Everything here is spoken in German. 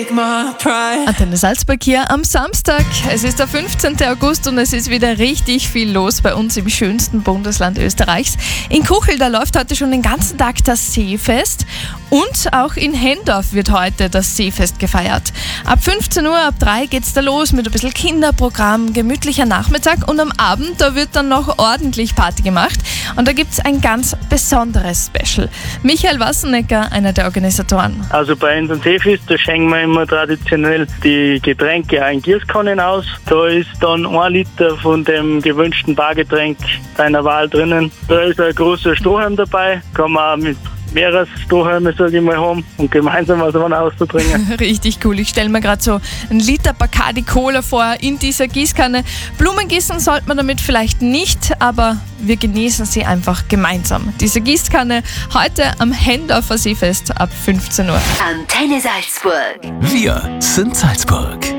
Antenne Salzburg hier am Samstag. Es ist der 15. August und es ist wieder richtig viel los bei uns im schönsten Bundesland Österreichs. In Kuchel, da läuft heute schon den ganzen Tag das Seefest und auch in Hendorf wird heute das Seefest gefeiert. Ab 15 Uhr, ab 3 geht's da los mit ein bisschen Kinderprogramm, gemütlicher Nachmittag und am Abend, da wird dann noch ordentlich Party gemacht und da gibt's ein ganz besonderes Special. Michael Wassenecker, einer der Organisatoren. Also bei unserem Seefest, da schenken wir immer traditionell die Getränke auch in Gießkannen aus. Da ist dann 1 Liter von dem gewünschten Bargetränk deiner Wahl drinnen. Da ist ein großer Strohhalm dabei, kann man auch mit mehrere Strohhalme, sage ich mal, haben und gemeinsam was auszubringen. Richtig cool. Ich stelle mir gerade so einen Liter Bacardi Cola vor in dieser Gießkanne. Blumen gießen sollte man damit vielleicht nicht, aber wir genießen sie einfach gemeinsam. Diese Gießkanne heute am Hendorfer Seefest ab 15 Uhr. Antenne Salzburg. Wir sind Salzburg.